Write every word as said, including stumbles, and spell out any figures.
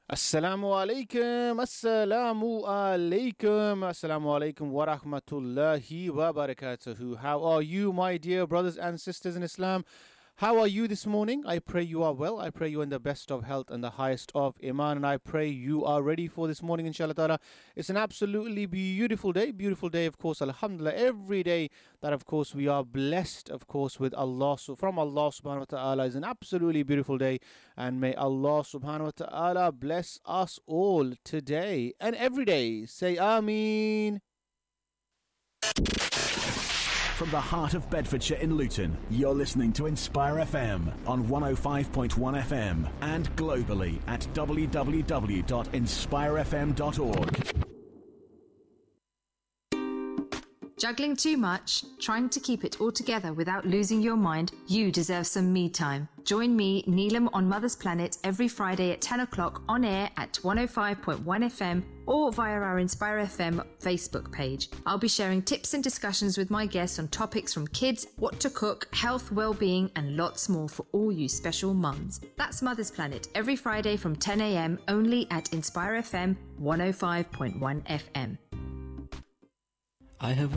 Assalamu alaikum, assalamu alaikum, assalamu alaikum wa rahmatullahi wa barakatuhu. How are you, my dear brothers and sisters in Islam? How are you this morning? I pray you are well. I pray you are in the best of health and the highest of iman. And I pray you are ready for this morning, inshallah ta'ala. It's an absolutely beautiful day. Beautiful day, of course, alhamdulillah. Every day that, of course, we are blessed, of course, with Allah. So from Allah subhanahu wa ta'ala is an absolutely beautiful day. And may Allah subhanahu wa ta'ala bless us all today and every day. Say Ameen. From the heart of Bedfordshire in Luton, you're listening to Inspire F M on one oh five point one F M and globally at w w w dot inspire f m dot org. Juggling too much? Trying to keep it all together without losing your mind? You deserve some me time. Join me, Neelam, on Mother's Planet every Friday at ten o'clock on air at one oh five point one F M or via our Inspire F M Facebook page. I'll be sharing tips and discussions with my guests on topics from kids, what to cook, health, well-being and lots more for all you special mums. That's Mother's Planet every Friday from ten a m only at Inspire F M one oh five point one F M. I have